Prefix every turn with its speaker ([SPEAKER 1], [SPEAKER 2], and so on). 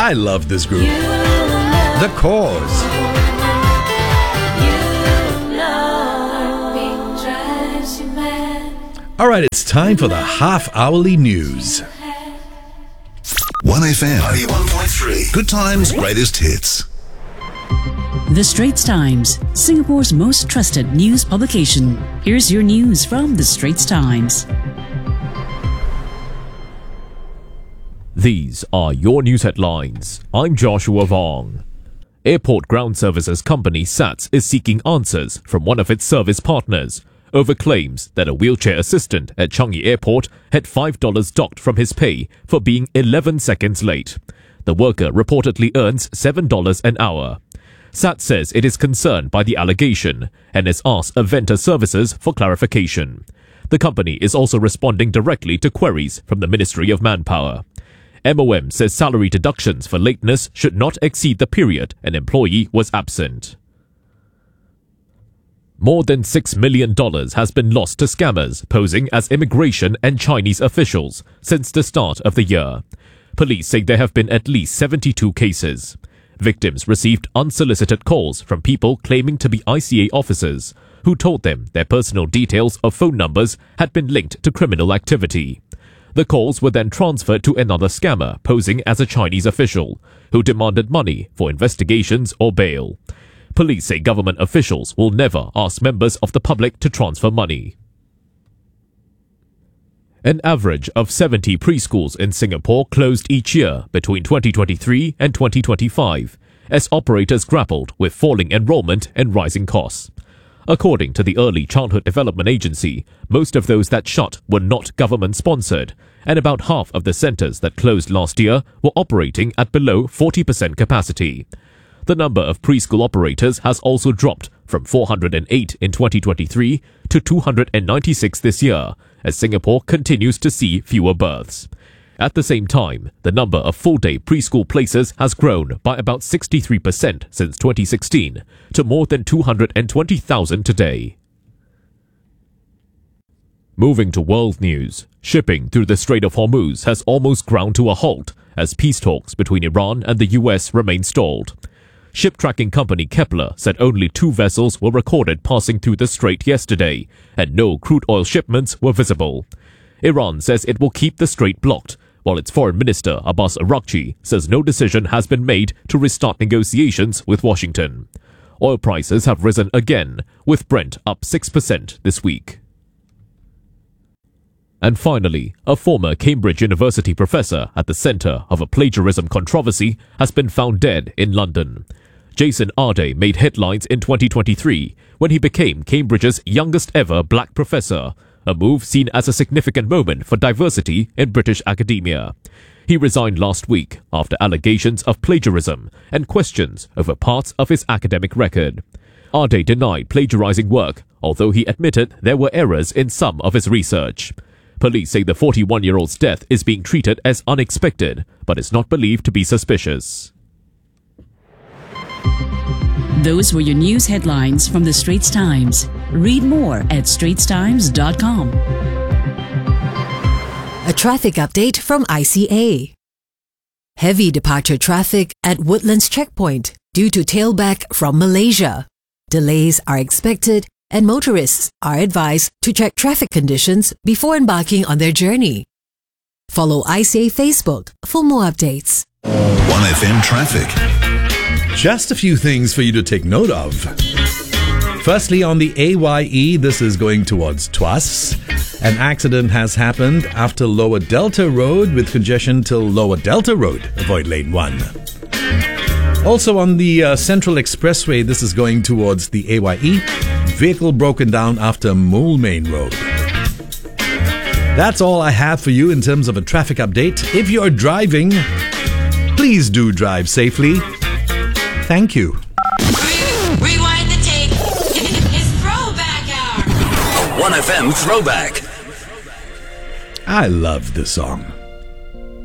[SPEAKER 1] I love this group. The Cause. All right, it's time for the half-hourly news.
[SPEAKER 2] 1FM 91.3. Good times, greatest hits.
[SPEAKER 3] The Straits Times, Singapore's most trusted news publication. Here's your news from The Straits Times.
[SPEAKER 4] These are your news headlines. I'm Joshua Vong. Airport Ground Services company SATS is seeking answers from one of its service partners over claims that a wheelchair assistant at Changi Airport had $5 docked from his pay for being 11 seconds late. The worker reportedly earns $7 an hour. SATS says it is concerned by the allegation and has asked Aventa Services for clarification. The company is also responding directly to queries from the Ministry of Manpower. MOM says salary deductions for lateness should not exceed the period an employee was absent. More than $6 million has been lost to scammers posing as immigration and Chinese officials since the start of the year. Police say there have been at least 72 cases. Victims received unsolicited calls from people claiming to be ICA officers who told them their personal details or phone numbers had been linked to criminal activity. The calls were then transferred to another scammer posing as a Chinese official who demanded money for investigations or bail. Police say government officials will never ask members of the public to transfer money. An average of 70 preschools in Singapore closed each year between 2023 and 2025 as operators grappled with falling enrollment and rising costs. According to the Early Childhood Development Agency, most of those that shut were not government-sponsored, and about half of the centres that closed last year were operating at below 40% capacity. The number of preschool operators has also dropped from 408 in 2023 to 296 this year, as Singapore continues to see fewer births. At the same time, the number of full-day preschool places has grown by about 63% since 2016 to more than 220,000 today. Moving to world news, shipping through the Strait of Hormuz has almost ground to a halt as peace talks between Iran and the US remain stalled. Ship tracking company Kepler said only 2 vessels were recorded passing through the strait yesterday, and no crude oil shipments were visible. Iran says it will keep the strait blocked, while its Foreign Minister Abbas Araghchi says no decision has been made to restart negotiations with Washington. Oil prices have risen again, with Brent up 6% this week. And finally, a former Cambridge University professor at the centre of a plagiarism controversy has been found dead in London. Jason Arday made headlines in 2023 when he became Cambridge's youngest ever black professor, a move seen as a significant moment for diversity in British academia. He resigned last week after allegations of plagiarism and questions over parts of his academic record. Arday denied plagiarising work, although he admitted there were errors in some of his research. Police say the 41-year-old's death is being treated as unexpected, but is not believed to be suspicious.
[SPEAKER 3] Those were your news headlines from The Straits Times. Read more at straitstimes.com.
[SPEAKER 5] A traffic update from ICA. Heavy departure traffic at Woodlands Checkpoint due to tailback from Malaysia. Delays are expected and motorists are advised to check traffic conditions before embarking on their journey. Follow ICA Facebook for more updates.
[SPEAKER 2] 1FM traffic.
[SPEAKER 1] Just a few things for you to take note of. Firstly, on the AYE, this is going towards Tuas. An accident has happened after Lower Delta Road with congestion till Lower Delta Road. Avoid lane 1. Also on the Central Expressway, this is going towards the AYE. Vehicle broken down after Moulmein Road. That's all I have for you in terms of a traffic update. If you're driving, please do drive safely. Thank you.
[SPEAKER 6] Rewind the tape. It's Throwback Hour.
[SPEAKER 2] A 1FM throwback.
[SPEAKER 1] I love this song.